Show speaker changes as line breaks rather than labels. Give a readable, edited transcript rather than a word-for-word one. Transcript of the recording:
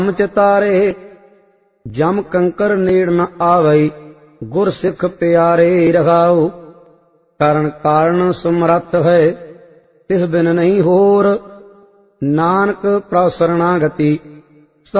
चितारे जम कंकर नेड़ न आवै गुर सिख प्यारे रघाओ। कारण कारण समरथ है तिस बिन नहीं होर नानक प्रसरणागति